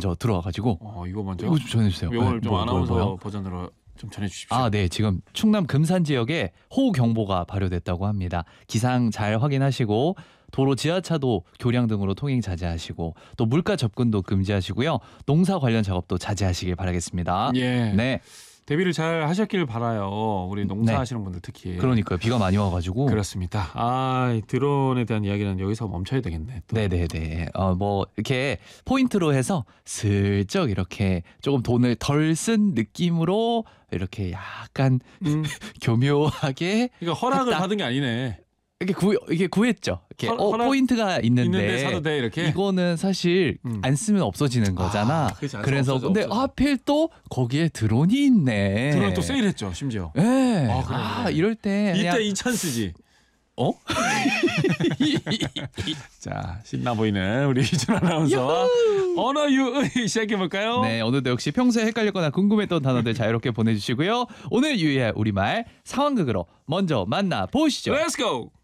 먼저 들어와가지고 이거 먼저. 이거 좀 전해주세요. 이걸 좀 아나운서 뭐요? 버전으로 좀 전해주십시오. 아, 네. 지금 충남 금산 지역에 호우 경보가 발효됐다고 합니다. 기상 잘 확인하시고 도로 지하차도 교량 등으로 통행 자제하시고 또 물가 접근도 금지하시고요. 농사 관련 작업도 자제하시길 바라겠습니다. 예. 네. 대비를 잘 하셨길 바라요. 우리 농사하시는 분들 특히. 그러니까요. 비가 많이 와가지고. 그렇습니다. 이 드론에 대한 이야기는 여기서 멈춰야 되겠네. 또. 네네네. 뭐 이렇게 포인트로 해서 슬쩍 이렇게 조금 돈을 덜 쓴 느낌으로 이렇게 약간 교묘하게. 그러니까 허락을 했다. 받은 게 아니네. 이게 구했죠. 이렇게 허락 포인트가 있는데 사도 돼 이렇게. 이거는 사실 안 쓰면 없어지는 거잖아. 그렇지, 안 그래서 없어져, 근데 없어져. 하필 또 거기에 드론이 있네. 드론 또 세일했죠, 심지어. 네. 그래. 이럴 때 그냥 이때 이 찬스지. 자, 신나 보이는 우리 이준 아나운서와 언어 유의 시작해 볼까요? 네, 오늘도 역시 평소에 헷갈렸거나 궁금했던 단어들 자유롭게 보내주시고요. 오늘 유의할 우리말 상황극으로 먼저 만나 보시죠. Let's go.